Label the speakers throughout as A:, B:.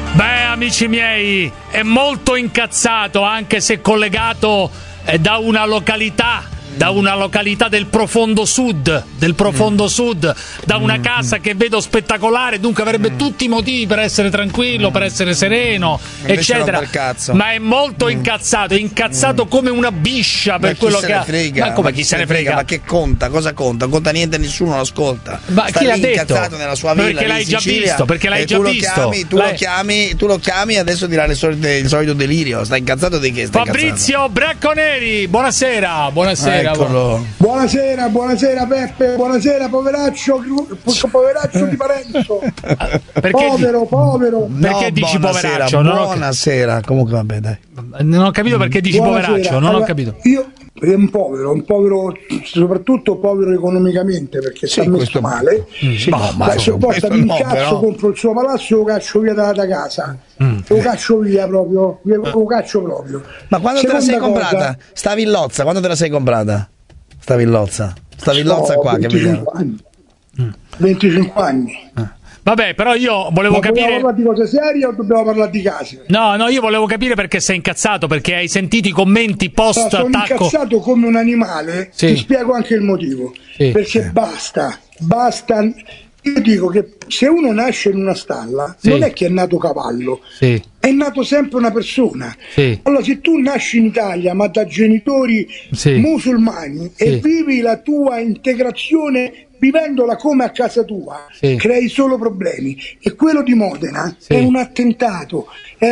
A: Beh, amici miei, è molto incazzato, anche se collegato da una località del profondo sud, da una casa che vedo spettacolare, dunque avrebbe tutti i motivi per essere tranquillo, per essere sereno, eccetera. Ma è molto incazzato come una biscia per quello che ha. Ma come chi se ne frega?
B: Ma che conta? Cosa conta? Conta niente, nessuno lo ascolta.
A: Ma chi l'ha detto?
B: Incazzato nella sua villa,
A: perché l'hai già visto,
B: tu lo chiami e adesso dirà il solito delirio. Sta incazzato di che?
A: Fabrizio Bracconeri, buonasera.
B: Eccolo.
C: Buonasera Peppe, buonasera poveraccio di Parenzo. Povero.
A: Perché dici poveraccio?
B: Buonasera, comunque vabbè dai.
A: Non ho capito perché dici poveraccio, non ho capito.
C: Io è un povero, soprattutto povero economicamente, perché sta messo male. Se porta un cazzo contro il suo palazzo, lo caccio via da casa. Lo caccio via proprio.
B: Ma quando te la sei comprata? Sta villozza, quando te la sei comprata? Sta villozza qua che vediamo.
C: 25 anni.
A: Vabbè, però io volevo capire.
C: Dobbiamo parlare di cose serie o dobbiamo parlare di case?
A: No, io volevo capire perché sei incazzato, perché hai sentito i commenti post attacco.
C: Sono incazzato come un animale, ti spiego anche il motivo. Perché basta. Io dico che se uno nasce in una stalla, non è che è nato cavallo, è nato sempre una persona. Allora, se tu nasci in Italia ma da genitori musulmani e vivi la tua integrazione vivendola come a casa tua, crei solo problemi. E quello di Modena è un attentato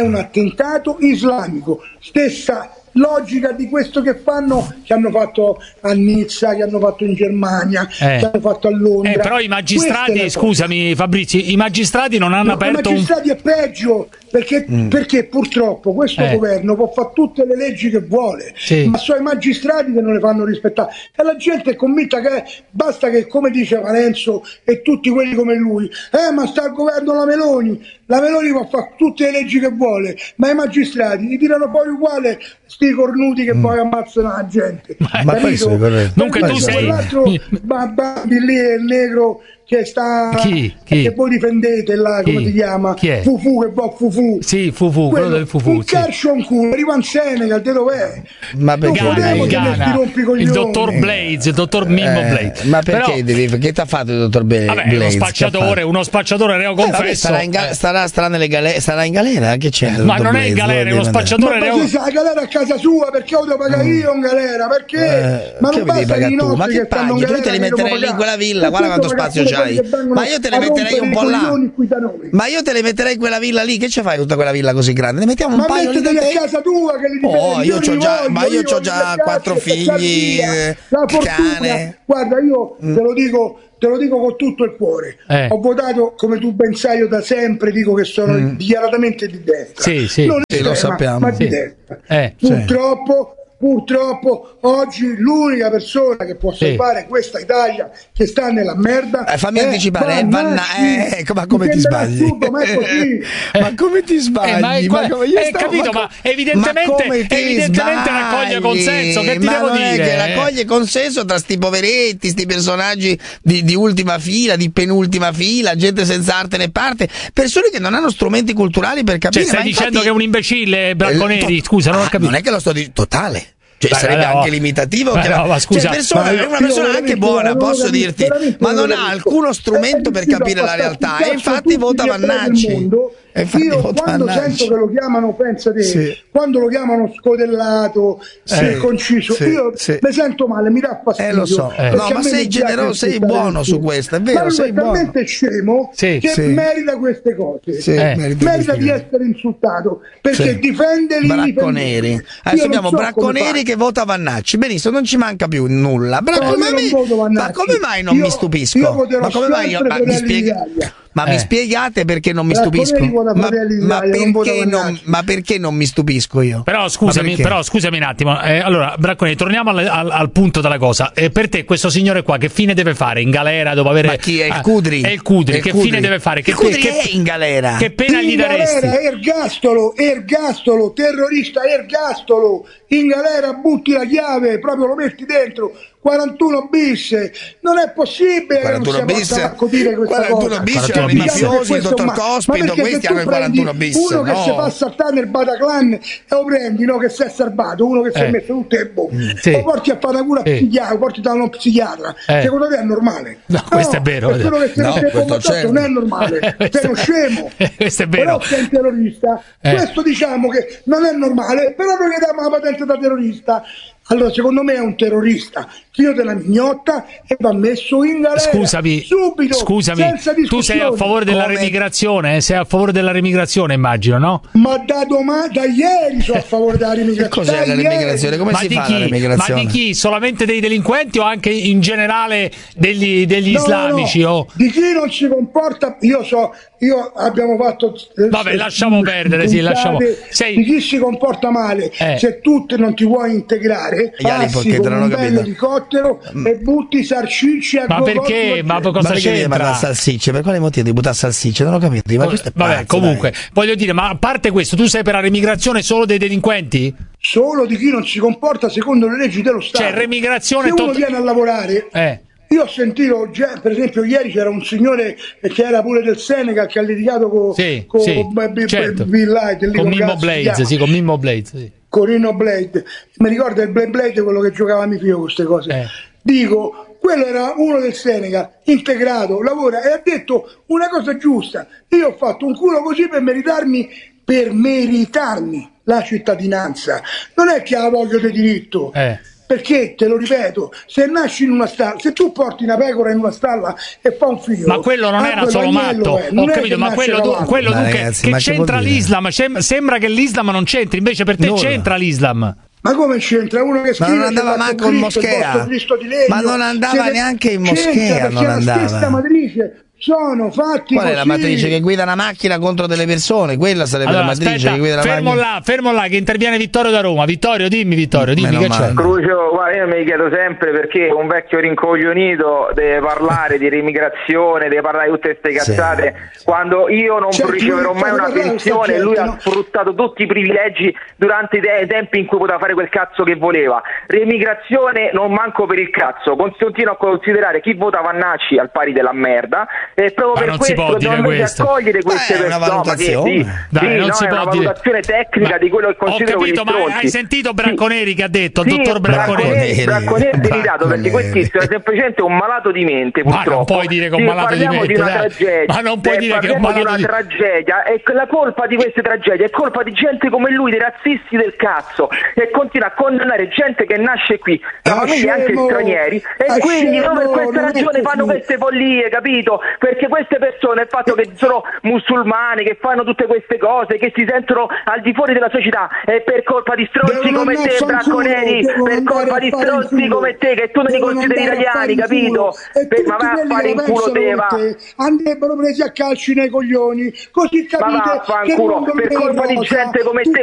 C: islamico, stessa logica di questo che hanno fatto a Nizza, che hanno fatto in Germania, che hanno fatto a Londra.
A: Però i magistrati, scusami Fabrizio, i magistrati non hanno aperto.
C: I magistrati è peggio, perché purtroppo questo governo può fare tutte le leggi che vuole, ma sono i magistrati che non le fanno rispettare. E la gente è convinta che basta che, come dice Parenzo e tutti quelli come lui, ma sta al governo la Meloni può fare tutte le leggi che vuole, ma i magistrati gli tirano poi uguale sti cornuti che poi ammazzano la gente.
B: Ma questo è
A: dunque tu sei
C: quell'altro Babbi lì è il negro che sta che voi difendete là, come si chiama?
A: Chi è?
C: Fufu, che va Fufu.
A: Sì, Fufu, quello del Fufu.
C: Un calcio un culo, arriva in Senegal, te dov'è?
B: Ma perché
A: il dottor Blades, il dottor Mimmo Blades.
B: Ma perché che ti ha fatto il dottor Blades?
A: Vabbè, uno spacciatore reo confesso.
B: Starà nelle galere, sarà in galera, che c'è?
A: Ma non è in galera, è uno spacciatore reo.
C: Ma la galera a casa sua, perché lo devo pagare io in galera? Perché? Ma non basta che i nostri che stanno in galera.
B: Tu te li metterai lì in quella villa, guarda quanto spazio c'hai. Ma io te le metterei un po' là. Ma io te le metterei in quella villa lì. Che ci fai tutta quella villa così grande? Ne mettiamo un paio di
C: a casa tua che li difendi.
B: io c'ho già 4 figli, cane.
C: Guarda, io te lo dico con tutto il cuore. Ho votato, come tu ben sai, io da sempre dico che sono dichiaratamente di destra. Non
B: lo sappiamo.
C: Ma di destra. Purtroppo oggi l'unica persona che può salvare questa Italia che sta nella merda
B: fammi anticipare ma come ti sbagli? Ma come ti sbagli?
A: Capito, ma evidentemente raccoglie consenso, che ti devo dire?
B: Che raccoglie consenso tra sti poveretti, sti personaggi di ultima fila, di penultima fila, gente senza arte né parte, persone che non hanno strumenti culturali per capire.
A: Stai dicendo che è un imbecille Bracconeri? Scusa, non ho capito.
B: Non è che lo sto dicendo, totale. Sarebbe anche limitativo,
A: ma scusa,
B: una persona anche buona, posso dirti, ma non ha alcuno strumento per capire la realtà e infatti vota Vannacci.
C: Io quando sento che lo chiamano, pensa te, quando lo chiamano scodellato, conciso, io mi sento male, mi dà fastidio.
B: Lo so. No, ma sei generoso, sei buono su questo, è vero, sei buono.
C: Ma lui è talmente scemo che merita queste cose. Merita di essere insultato perché difende
B: Bracconeri. Adesso abbiamo Bracconeri che vota Vannacci. Benissimo, non ci manca più nulla. Ma come mai non mi stupisco? Ma come mai mi spiegate perché non mi stupisco? Ma perché non mi stupisco io?
A: Però scusami un attimo. Allora, Bracconeri, torniamo al punto della cosa. Per te questo signore qua che fine deve fare? In galera dopo avere.
B: Ma chi è il Cudri?
A: È il Cudri. Che fine deve fare?
B: Il Cudri è in galera.
A: Che pena gli daresti?
C: Ergastolo, terrorista, ergastolo. In galera butti la chiave, proprio lo metti dentro. 41 bis, non è possibile che non sia possa accudire questa
B: 41 bis erano i mafiosi, il dottor Cospito, questi hanno il 41 bis.
C: Uno che si fa saltare nel Bataclan e lo prendi, no, che si è salvato, uno che si è messo tutte le bombe, lo porti a fare una cura psichiatra, lo porti da uno psichiatra, secondo te è normale?
A: No, questo è vero.
C: Quello che non è normale, sei uno scemo.
A: Questo è vero.
C: Però sei un terrorista, questo diciamo che non è normale, però noi gli diamo la patente da terrorista. Allora secondo me è un terrorista, chiude la mignotta e va messo in galera subito, senza discussione.
A: Tu sei a favore della remigrazione? Sei a favore della remigrazione, immagino, no?
C: Ma da ieri sono a favore della remigrazione.
B: Che cos'è la remigrazione? Come si fa la remigrazione?
A: Ma di chi? Solamente dei delinquenti o anche in generale degli islamici?
C: No. Di chi non si comporta, io abbiamo fatto
A: vabbè, lasciamo perdere,
C: di chi si comporta male, se tu non ti vuoi integrare, passi con un bel elicottero e butti salsicce a
A: ma perché? Ma cosa c'entra?
B: Salsicce? Per quale motivo di buttare salsicce? Non ho capito. Ma questo è pazzo,
A: vabbè, comunque, voglio dire, ma a parte questo, tu sei per la remigrazione solo dei delinquenti?
C: Solo di chi non si comporta secondo le leggi dello Stato.
A: Cioè, remigrazione.
C: Se uno viene a lavorare. Io ho sentito, per esempio, ieri c'era un signore che era pure del Senegal che ha litigato con Bill Light,
A: con Mimmo Blades, con Mimmo Blades,
C: con Rino Blade. Mi ricorda il Blade, quello che giocava mio figlio con queste cose. Dico, quello era uno del Senegal, integrato, lavora e ha detto una cosa giusta: io ho fatto un culo così per meritarmi la cittadinanza, non è che la voglio di diritto. Perché, te lo ripeto, se nasci in una stalla, se tu porti una pecora in una stalla e fa un figlio,
A: ma quello non era solo matto, ho capito, ma quello ragazzi, che c'entra l'Islam? Sembra che l'Islam non c'entri, invece per te c'entra l'Islam.
C: Ma come c'entra? Uno che scrive,
B: ma non andava manco in moschea, ma non andava neanche in moschea, non andava.
C: La stessa matrice. Sono fatti
B: Qual
C: così.
B: È la matrice che guida una macchina contro delle persone? Quella sarebbe la matrice che guida la macchina.
A: Fermo là che interviene Vittorio da Roma. Vittorio, dimmi che c'è.
D: Crucio, guarda, io mi chiedo sempre perché un vecchio rincoglionito deve parlare di remigrazione, deve parlare di tutte queste cazzate, quando io non riceverò mai una pensione e lui ha sfruttato tutti i privilegi durante i tempi in cui poteva fare quel cazzo che voleva. Remigrazione non manco per il cazzo, continuo a considerare chi vota Vannacci al pari della merda. E proprio per questo dobbiamo accogliere queste persone.
B: È una valutazione.
D: È una valutazione tecnica di quello che considero.
A: Ho capito, ma hai sentito Bracconeri che ha detto il dottor Bracconeri?
D: Bracconeri è delirato perché quest'istio è semplicemente un malato di mente, purtroppo.
A: Ma non puoi dire che è un malato di mente.
D: Di una tragedia.
A: Ma non puoi dire che è un malato di
D: tragedia. E la colpa di queste tragedie è colpa di gente come lui, dei razzisti del cazzo, che continua a condannare gente che nasce qui, la famiglia anche stranieri, e quindi proprio per questa ragione fanno queste follie, capito? Perché queste persone, il fatto che sono musulmani, che fanno tutte queste cose, che si sentono al di fuori della società, è per colpa di stronzi come te, Bracconeri, per colpa di stronzi come te, che tu non li consideri italiani, capito? Ma vai a fare in culo te, va.
C: Andrebbero presi a calci nei coglioni, così capite.
D: Ma vaffanculo, per colpa di gente come te